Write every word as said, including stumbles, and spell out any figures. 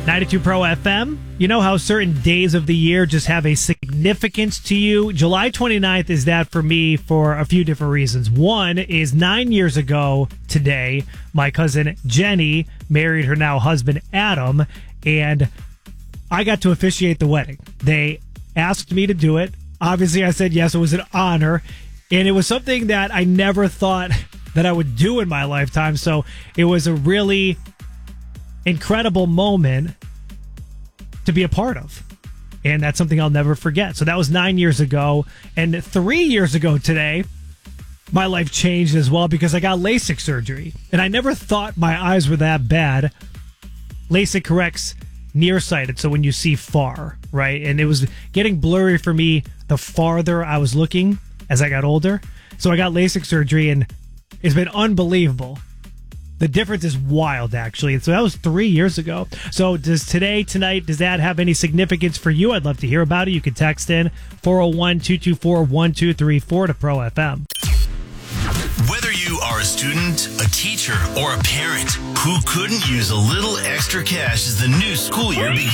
ninety-two Pro F M. You know how certain days of the year just have a significance to you? July twenty-ninth is that for me for a few different reasons. One is nine years ago today, my cousin Jenny married her now husband Adam, and I got to officiate the wedding. They asked me to do it. Obviously, I said yes. It was an honor, and it was something that I never thought that I would do in my lifetime. So it was a really incredible moment to be a part of. And that's something I'll never forget. So that was nine years ago. And three years ago today, my life changed as well because I got LASIK surgery. And I never thought my eyes were that bad. LASIK corrects nearsighted, so when you see far, right? And it was getting blurry for me the farther I was looking as I got older. So I got LASIK surgery, and it's been unbelievable. The difference is wild, actually. And so that was three years ago. So does today, tonight, does that have any significance for you? I'd love to hear about it. You can text in four oh one, two two four, one two three four to Pro F M. Whether you are a student, a teacher, or a parent who couldn't use a little extra cash as the new school year begins.